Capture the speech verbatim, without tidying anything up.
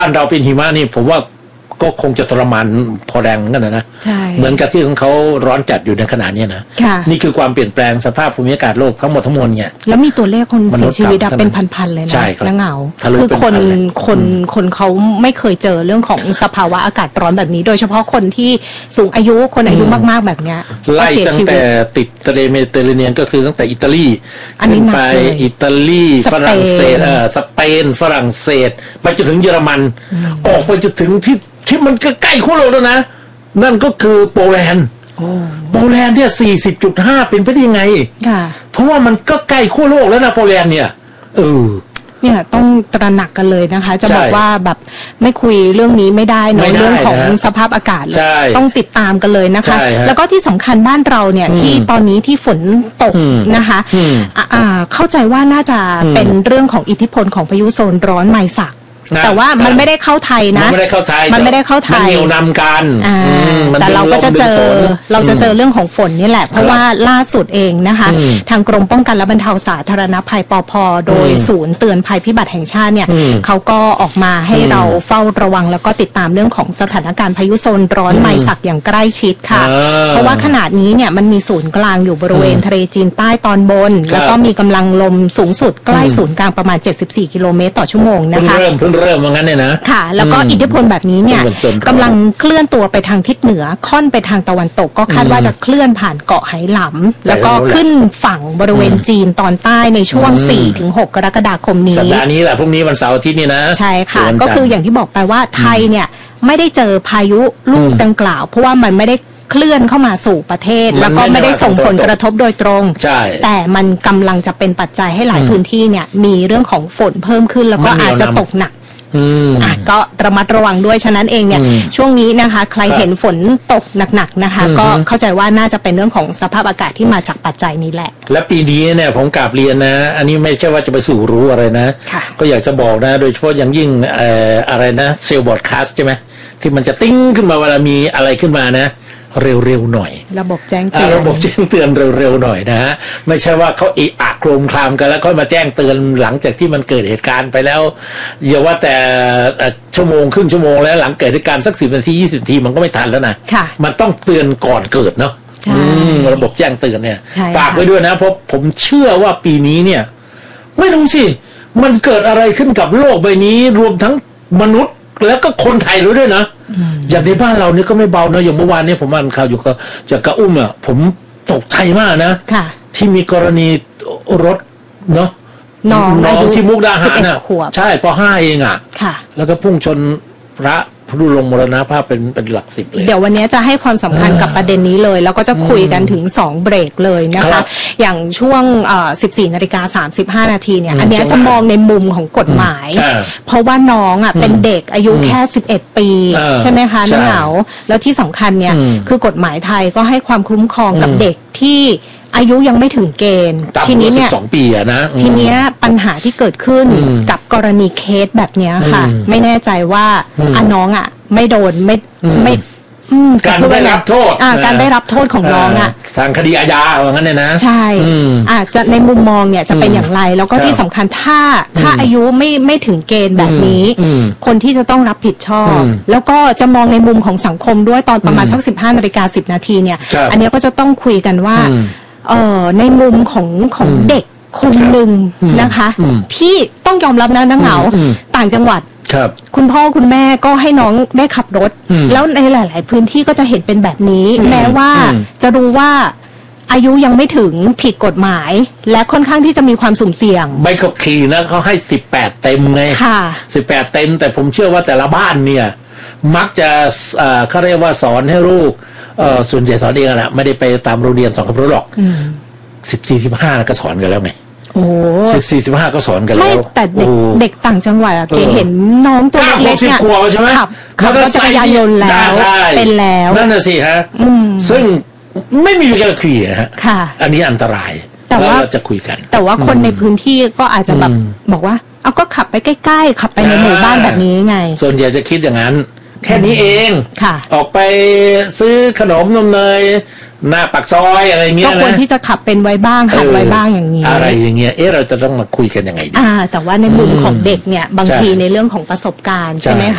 บ้านเราเป็นหิมะนี่ผมว่าก็คงจะทรมานพอแรงกันนะนะเหมือนกับที่ของเขาร้อนจัดอยู่ในขณะนี้นะนี่คือความเปลี่ยนแปลงสภาพภูมิอากาศโลกทั้งหมดทั้งมวลเนี่ยแล้วมีตัวเลขคนเสียชีวิตเป็นพันๆเลยนะแล้วเหงาคือคนคนคนเขาไม่เคยเจอเรื่องของสภาวะอากาศร้อนแบบนี้โดยเฉพาะคนที่สูงอายุคนอายุมากๆแบบเนี้ยไล่ตั้งแต่ติดทะเลเมดิเตอร์เรเนียนก็คือตั้งแต่อิตาลีขึ้นไปอิตาลีฝรั่งเศสเออสเปนฝรั่งเศสไปจนถึงเยอรมันออกไปจนถึงที่ที่มันก็ใกล้ขั้วโลกแล้วนะนั่นก็คือโปแลนด์โปแลนด์เนี่ย สี่สิบจุดห้า เป็นไปได้ยังไงเพราะว่ามันก็ใกล้ขั้วโลกแล้วนะโปแลนด์เนี่ยเออเนี่ยต้องตระหนักกันเลยนะคะจะบอกว่าแบบไม่คุยเรื่องนี้ไม่ได้เนาะเรื่องของสภาพอากาศเลยต้องติดตามกันเลยนะคะแล้วก็ที่สำคัญบ้านเราเนี่ยที่ตอนนี้ที่ฝนตกนะคะเข้าใจว่าน่าจะเป็นเรื่องของอิทธิพลของพายุโซนร้อนไมซักแต่ว่ามันไม่ได้เข้าไทยนะมันไม่ได้เข้าไทยมันไม่ได้เข้าไทยมันเหนี่ยวนำกันแต่เราก็จะเจอเราจะเจอเรื่องของฝนนี่แหละเพราะว่าล่าสุดเองนะคะทางกรมป้องกันและบรรเทาสาธารณภัยปภ.โดยศูนย์เตือนภัยพิบัติแห่งชาติเนี่ยเขาก็ออกมาให้เราเฝ้าระวังแล้วก็ติดตามเรื่องของสถานการณ์พายุโซนร้อนไมซักอย่างใกล้ชิดค่ะเพราะว่าขนาดนี้เนี่ยมันมีศูนย์กลางอยู่บริเวณทะเลจีนใต้ตอนบนแล้วก็มีกำลังลมสูงสุดใกล้ศูนย์กลางประมาณเจ็ดสิบสี่กิโลเมตรต่อชั่วโมงนะคะเริ่มเพิ่งเริ่มว่างั้นเนี่ยนะค่ะแล้วก็อิทธิพลแบบนี้เนี่ยกำลังเคลื่อนตัวไปทางทิศเหนือค่อนไปทางตะวันตกก็คาดว่าจะเคลื่อนผ่านเกาะไหหลำแล้วก็ขึ้นฝั่งบริเวณจีนตอนใต้ในช่วง สี่ถึงหก กรกฎาคมนี้สัปดาห์นี้แหละพรุ่งนี้วันเสาร์อาทิตย์นี่นะใช่ค่ะก็คืออย่างที่บอกไปว่าไทยเนี่ยไม่ได้เจอพายุลูกดังกล่าวเพราะว่ามันไม่ได้เคลื่อนเข้ามาสู่ประเทศแล้วก็ไม่ได้ส่งผลกระทบโดยตรงแต่มันกำลังจะเป็นปัจจัยให้หลายพื้นที่เนี่ยมีเรื่องของฝนเพิ่มขึ้นแล้วก็อาจจะตกหนักอ่ะก็ระมัดระวังด้วยฉะนั้นเองเนี่ยช่วงนี้นะคะใครเห็นฝนตกหนักๆนะคะก็เข้าใจว่าน่าจะเป็นเรื่องของสภาพอากาศที่มาจากปัจจัยนี้แหละและปีนี้เนี่ยผมกราบเรียนนะอันนี้ไม่ใช่ว่าจะไปสู่รู้อะไรนะก็อยากจะบอกนะโดยเฉพาะอย่างยิ่งเอ่ออะไรนะเซลล์บอร์ดคาสใช่ไหมที่มันจะติ้งขึ้นมาเวลามีอะไรขึ้นมานะเร็วๆหน่อยระบบแจ้งเตือนระบบแจ้งเตือนเร็วๆหน่อยนะฮะไม่ใช่ว่าเขาอีอะโครมคลามกันแล้วค่อยมาแจ้งเตือนหลังจากที่มันเกิดเหตุการณ์ไปแล้วอย่าว่าแต่ชั่วโมงครึ่งชั่วโมงแล้วหลังเกิดเหตุการณ์สักสิบนาทียี่สิบนาทีมันก็ไม่ทันแล้วนะมันต้องเตือนก่อนเกิดเนาะระบบแจ้งเตือนเนี่ยฝากไว้ด้วยนะเพราะผมเชื่อว่าปีนี้เนี่ยไม่รู้สิมันเกิดอะไรขึ้นกับโลกใบนี้รวมทั้งมนุษย์แล้วก็คนไทยรู้ด้วยนะอย่างในบ้านเรานี่ก็ไม่เบานะอย่างเมื่อวานนี้ผมอ่านข่าวอยู่กับจากกระอุ้มอ่ะผมตกใจมากนะที่มีกรณีรถเนาะน้องน้องที่มุกดาหารน่ะใช่ป.ห้า เองอ่ะแล้วก็พุ่งชนพระผู้ลงมรณภาพเป็นเป็นหลักสิบเลยเดี๋ยววันนี้จะให้ความสำคัญกับประเด็นนี้เลยแล้วก็จะคุยกันถึงสองเบรกเลยนะคะอย่างช่วงสิบสี่นาฬิกาสามสิบห้านาทีเนี่ยอันนี้จะมองในมุมของกฎหมายเพราะว่าน้องอ่ะเป็นเด็กอายุแค่สิบเอ็ดปีใช่ไหมคะน้าเหงาแล้วที่สำคัญเนี่ยคือกฎหมายไทยก็ให้ความคุ้มครองกับเด็กที่อายุยังไม่ถึงเกณฑ์ทีนี้เนี่ยสองปีอะนะทีนี้ปัญหาที่เกิดขึ้นกับกรณีเคสแบบนี้ค่ะไม่แน่ใจว่าอ่ะน้องอ่ะไม่โดนไม่ไม่การได้รับโทษการได้รับโทษของน้องอ่ะทางคดีอาญาว่างั้นเลยนะใช่อาจจะในมุมมองเนี่ยจะเป็นอย่างไรแล้วก็ที่สำคัญถ้าถ้าอายุไม่ไม่ถึงเกณฑ์แบบนี้คนที่จะต้องรับผิดชอบแล้วก็จะมองในมุมของสังคมด้วยตอนประมาณสักสิบห้านาฬิกาสิบนาทีเนี่ยอันนี้ก็จะต้องคุยกันว่าเอ่อในมุมของของเด็กคนหนึ่งนะคะที่ต้องยอมรับนะน้าเหงาต่างจังหวัดคุณพ่อคุณแม่ก็ให้น้องได้ขับรถแล้วในหลายๆพื้นที่ก็จะเห็นเป็นแบบนี้แม้ว่าจะรู้ว่าอายุยังไม่ถึงผิดกฎหมายและค่อนข้างที่จะมีความสุ่มเสี่ยงใบขับขี่นะเขาให้สิบแปดเต็มไงสิบแปดเต็มแต่ผมเชื่อว่าแต่ละบ้านเนี่ยมักจะเขาเรียกว่าสอนให้ลูกส่วนใหญ่สอนเองแหละไม่ได้ไปตามโรงเรียนสอนขับรถหรอกสิบสี่สิบห้าก็สอนกันแล้วไงโอ้สิบสี่สิบห้าก็สอนกันแล้วไม่แต่เด็กเด็กต่างจังหวัดอะเก๋เห็นน้องตัวเล็กเนี่ยขับขับรถจักรยานยนต์แล้วเป็นแล้วนั่นน่ะสิฮะซึ่งไม่มีการคุยฮะอันนี้อันตรายแต่ว่าจะคุยกันแต่ว่าคนในพื้นที่ก็อาจจะแบบบอกว่าเอาก็ขับไปใกล้ๆขับไปในหมู่บ้านแบบนี้ไงส่วนใหญ่จะคิดอย่างนั้นแค่นี้เองออกไปซื้อขนมนมเนยหน้าปากซอยอะไรเงี้ยนะก็ควรที่จะขับเป็นไว้บ้างหัดไว้บ้างอย่างนี้อะไรอย่างเงี้ยเอ๊ะเราจะต้องมาคุยกันยังไงดีอ่าแต่ว่าในมุมของเด็กเนี่ยบางทีในเรื่องของประสบการณ์ใช่ไหมคะ